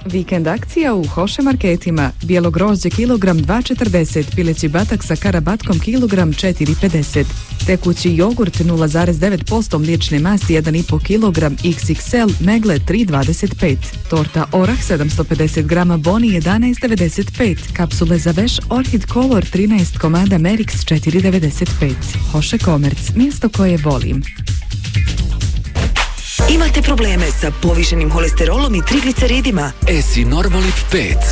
Vikend akcija u Hoše marketima. Bijelo grožđe kilogram 2,40, pileći batak sa karabatkom kilogram 4,50. Tekući jogurt 0,9%, mliječne masti 1,5 kilogram XXL, Megle 3,25. Torta Orah 750 grama Boni 11,95. Kapsule za veš Orchid Color 13 komada Merix 4,95. Hoše Komerc, mjesto koje volim. Imate probleme sa povišenim holesterolom i trigliceridima? Esinormolip 5